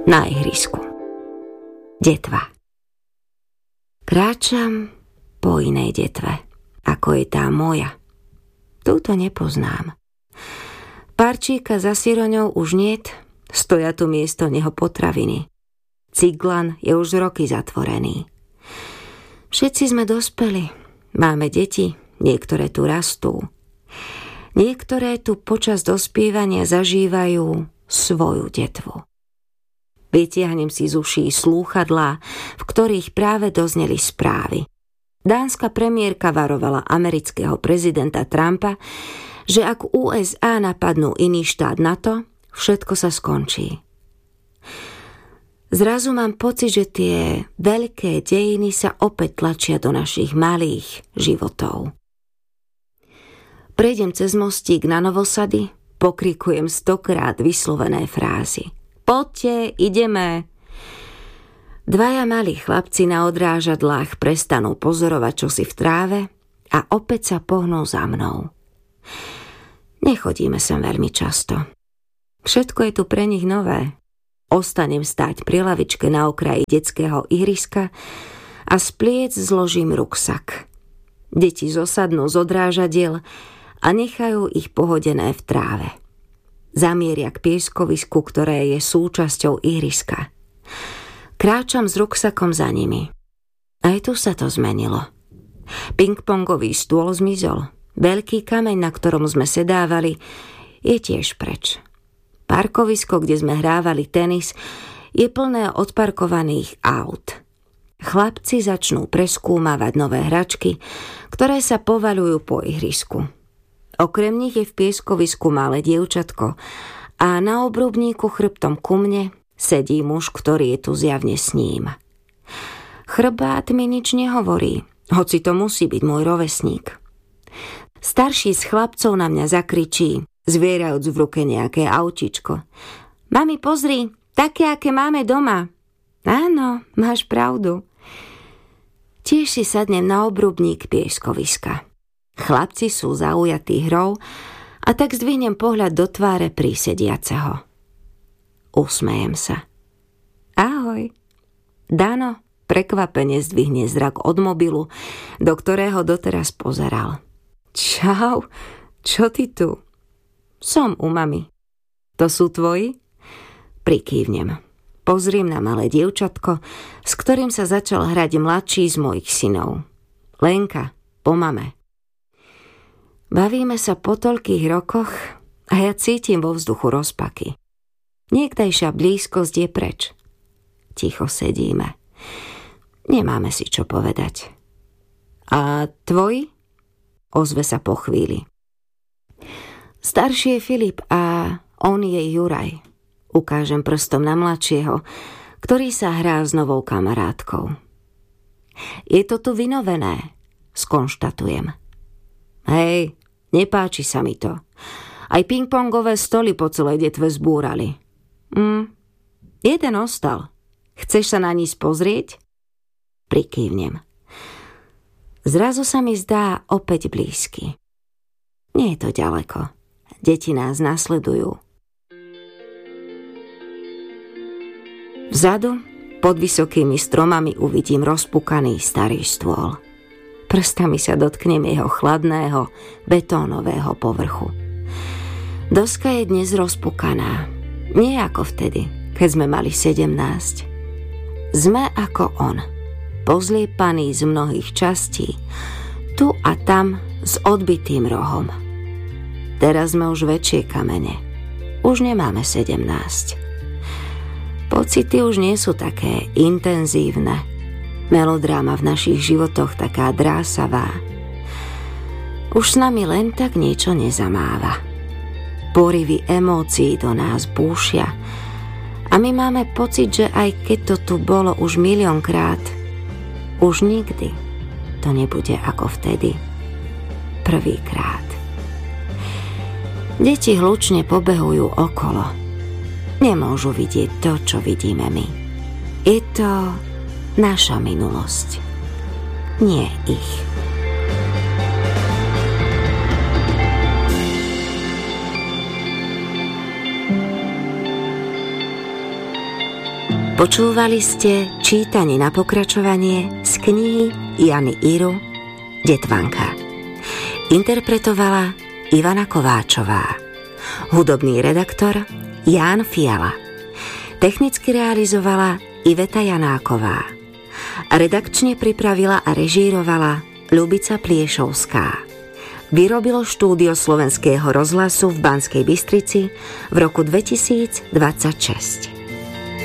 na ihrisku. Detva. Kráčam po inej detve, ako je tá moja. Túto nepoznám. Párčíka za siroňou už niet, stoja tu miesto neho potraviny. Ciglan je už roky zatvorený. Všetci sme dospeli, máme deti, niektoré tu rastú. Niektoré tu počas dospievania zažívajú svoju detvu. Vytiahnem si z uší slúchadlá, v ktorých práve dozneli správy. Dánska premiérka varovala amerického prezidenta Trumpa, že ak USA napadnú iný štát NATO, všetko sa skončí. Zrazu mám pocit, že tie veľké dejiny sa opäť tlačia do našich malých životov. Prejdem cez mostík na Novosady, pokrikujem 100-krát vyslovené frázy. Poďte, ideme. Dvaja malí chlapci na odrážadlách prestanú pozorovať čosi v tráve a opäť sa pohnú za mnou. Nechodíme sem veľmi často. Všetko je tu pre nich nové. Ostanem stáť pri lavičke na okraji detského ihriska a z pliec zložím ruksak. Deti zosadnú z odrážadiel a nechajú ich pohodené v tráve. Zamieria k pieskovisku, ktoré je súčasťou ihriska. Kráčam s ruksakom za nimi. Aj tu sa to zmenilo. Pingpongový stôl zmizol. Veľký kameň, na ktorom sme sedávali, je tiež preč. Parkovisko, kde sme hrávali tenis, je plné odparkovaných aut. Chlapci začnú preskúmavať nové hračky, ktoré sa povaľujú po ihrisku. Okrem nich je v pieskovisku malé dievčatko a na obrubníku chrbtom ku mne sedí muž, ktorý je tu zjavne s ním. Chrbát mi nič nehovorí, hoci to musí byť môj rovesník. Starší z chlapcov na mňa zakričí, zvierajúc v ruke nejaké autičko. Mami, pozri, také, aké máme doma. Áno, máš pravdu. Tiež si sadnem na obrubník pieskoviska. Chlapci sú zaujatí hrou a tak zdvihnem pohľad do tváre prísediaceho. Usmejem sa. Ahoj. Dano prekvapene zdvihne zrak od mobilu, do ktorého doteraz pozeral. Čau, čo ty tu? Som u mami. To sú tvoji? Prikývnem. Pozriem na malé dievčatko, s ktorým sa začal hrať mladší z mojich synov. Lenka, po mame. Bavíme sa po toľkých rokoch a ja cítim vo vzduchu rozpaky. Niekdajšia blízkosť je preč. Ticho sedíme. Nemáme si čo povedať. A tvoji? Ozve sa po chvíli. Starší je Filip a on je Juraj. Ukážem prstom na mladšieho, ktorý sa hrá s novou kamarátkou. Je to tu vynovené, skonštatujem. Hej, nepáči sa mi to. Aj pingpongové stoly po celej detve zbúrali. Jeden ostal. Chceš sa na ní pozrieť? Prikývnem. Zrazu sa mi zdá opäť blízky. Nie je to ďaleko. Deti nás nasledujú. Vzadu, pod vysokými stromami uvidím rozpukaný starý stôl. Prstami sa dotknem jeho chladného, betónového povrchu. Doska je dnes rozpukaná. Nie ako vtedy, keď sme mali 17. Sme ako on, pozliepaný z mnohých častí, tu a tam s odbitým rohom. Teraz sme už väčšie kamene. Už nemáme 17. Pocity už nie sú také intenzívne. Melodráma v našich životoch taká drásavá. Už s nami len tak niečo nezamáva. Porivy emócií do nás búšia a my máme pocit, že aj keď to tu bolo už miliónkrát, už nikdy to nebude ako vtedy. Prvýkrát. Deti hlučne pobehujú okolo. Nemôžu vidieť to, čo vidíme my. Je to naša minulosť, nie ich. Počúvali ste čítanie na pokračovanie z knihy Jany Iru Detvanka. Interpretovala Ivana Kováčová. Hudobný redaktor Ján Fiala. Technicky realizovala Iveta Janáková. Redakčne pripravila a režírovala Ľubica Pliešovská. Vyrobilo štúdio Slovenského rozhlasu v Banskej Bystrici v roku 2026.